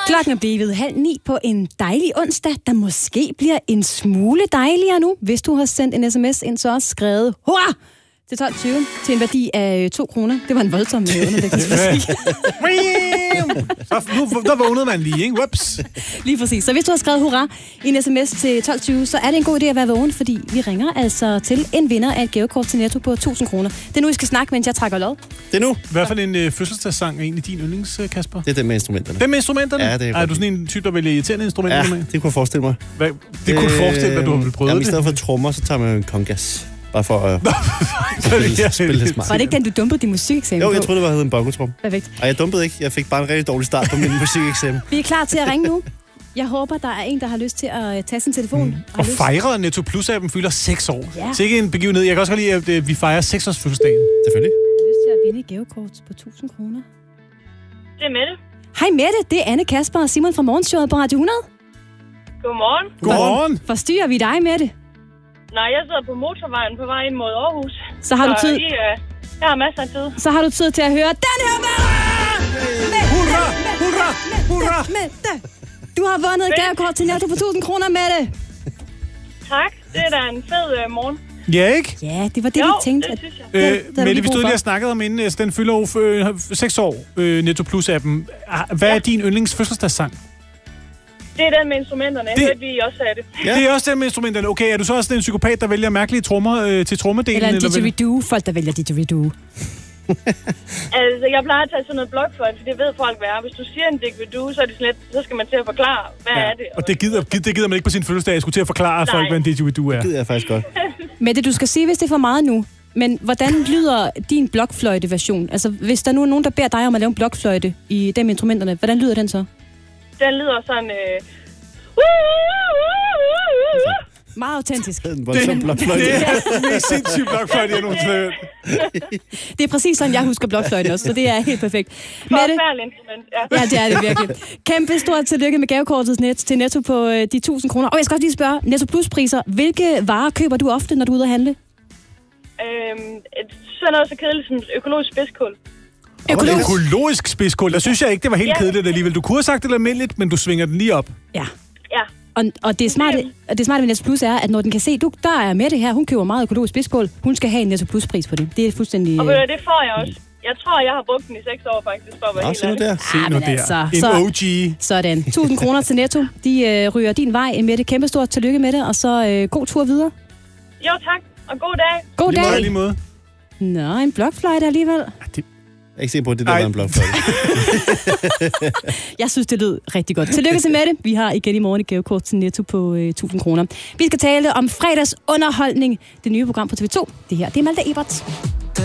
Klokken er blevet 8:30 på en dejlig onsdag, der måske bliver en smule dejligere nu, hvis du har sendt en sms ind, så også skrevet hurra til 12.20 til en værdi af 2 kroner. Det var en voldsom underlægningsmusik. Der vågnede man lige, ikke? Whoops. Lige præcis. Så hvis du har skrevet hurra i en sms til 12.20, så er det en god idé at være vågen, fordi vi ringer altså til en vinder af et gavekort til Netto på 1.000 kroner. Det er nu, I skal snakke, mens jeg trækker lod. Det er nu. Hvad for en fødselsdagssang er egentlig din yndlings, Kasper? Det er den med instrumenterne. Den med instrumenterne? Ja, det er du sådan en type, der vælger irriterende instrumenter med? Ja, det kunne jeg forestille mig. Det kunne du forestille dig, at du har prøvet det? I stedet for trommer, så tager man en congas. Bare for at spille det smart. Var det ikke den, du dumpede din musikeksamen på? Jo, jeg troede, det var en bongotrum. Perfekt. Og jeg dumpede ikke. Jeg fik bare en rigtig dårlig start på min musikeksamen. Vi er klar til at ringe nu. Jeg håber, der er en, der har lyst til at tage sin telefon. Og fejre Netto Plus-appen fylder 6 år. Ja. Så ikke en begivenhed. Jeg kan også godt lide, at vi fejrer 6 års fødselsdagen. Selvfølgelig. Jeg har lyst til at vinde et gavekort på 1.000 kroner. Det er Mette. Hej Mette, det er Anne, Kasper og Simon fra Morgenshowet på Radio 100. Godmorgen. Godmorgen. Forstyrrer vi dig, Mette? Nej, jeg sidder på motorvejen på vej ind mod Aarhus. Så har du tid. Jeg har masser af tid. Så har du tid til at høre den her Hurra! Hurra! Hurra! Mette! Du har vundet et gavekort til Netto på 1.000 kroner, Mette. Tak. Det er da en fed morgen. Ja, ikke? Ja, det var det, vi tænkte. det synes jeg. Mette, vi stod lige og snakkede om inden, altså den fylder 6 år, Netto Plus-appen. Hvad er din yndlings fødselsdagssang? Det er den med instrumenterne. Jeg hørte, vi også sagde det. Ja. Det er også den med instrumenterne. Okay, er du så også en psykopat, der vælger mærkelige trommer til trommedelen? Eller en didgeridoo. Folk, der vælger didgeridoo. Altså, jeg plejer at tage sådan noget blokfløjte, for det ved folk, hvad er. Hvis du siger en didgeridoo, så er det sådan lidt, så skal man til at forklare, hvad er det. Og det gider man ikke på sin fødselsdag. Jeg skulle til at forklare folk, hvad en didgeridoo er. Det gider jeg faktisk godt. Mette, du skal sige, hvis det er for meget nu. Men hvordan lyder din blokfløjte-version? Altså, hvis der nu er nogen, der beder dig om at lave en blokfløjte i dem instrumenterne, hvordan lyder den så? Den lyder sådan... Meget autentisk. Det er en voldsom blokfløjte. Det er en sindssyg blokfløjte, jeg nogensinde har hørt. Det er præcis sådan, jeg husker blokfløjten også, så det er helt perfekt. Mette? Instrument, ja, det er det virkelig. Kæmpe stort tillykke med gavekortet til Netto på de 1.000 kroner. Og jeg skal også lige spørge, Netto Plus-priser, hvilke varer køber du ofte, når du er ude at handle? Sådan noget så kedeligt som økologisk spidskål. Økologisk spidskål, der synes jeg ikke, det var helt kedeligt alligevel. Du kunne have sagt det almindeligt, men du svinger den lige op. Ja. Ja. Og det smarte ved Netto Plus er, at når den kan se, der er Mette her, hun køber meget økologisk spidskål, hun skal have en Netto Plus-pris på det. Det er fuldstændig... Og det får jeg også. Jeg tror, jeg har brugt den i 6 år faktisk, for at være helt ærlig. Se nu der. En OG. Sådan. 1.000 kroner til Netto. De ryger din vej, Mette. Kæmpe stort tillykke med det, og så god tur videre. Jo, tak. Og god dag. God dag. Lige måde. Nå, en blokfløjte alligevel. Jeg er ikke sikker på, at det der var en blokfløjte. Jeg synes, det lød rigtig godt. Tillykke til Mette. Vi har igen i morgen et gavekort til Netto på 1.000 kroner. Vi skal tale om fredagsunderholdning. Det nye program på TV2. Det her, det er Malte Ebert.